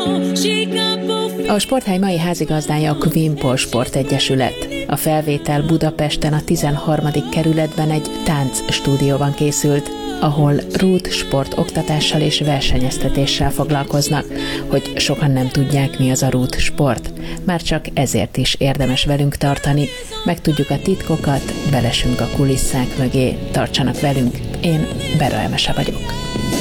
A sporthely mai házigazdája a Kwimpol Sportegyesület. A felvétel Budapesten a 13. kerületben egy táncstúdióban készült, ahol rút sportoktatással és versenyeztetéssel foglalkoznak, hogy sokan nem tudják, mi az a rút sport. Már csak ezért is érdemes velünk tartani, megtudjuk a titkokat, belesünk a kulisszák mögé, tartsanak velünk, én Bera Emese vagyok.